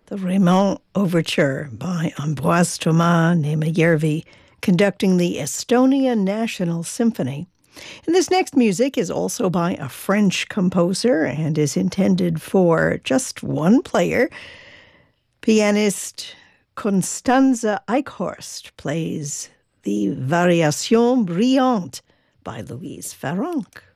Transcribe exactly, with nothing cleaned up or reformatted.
the Raymond Overture by Ambroise Thomas Nehmejärvi, conducting the Estonia National Symphony. And this next music is also by a French composer and is intended for just one player. Pianist Constanze Eichhorst plays the Variation Brillante by Louise Farrenc.